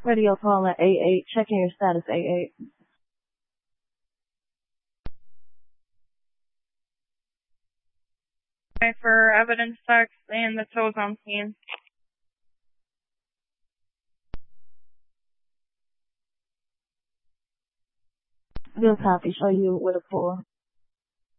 Radio call at A8. Checking your status, A8. Okay, for evidence text and the tows on scene. Good copy. Show you with a 4.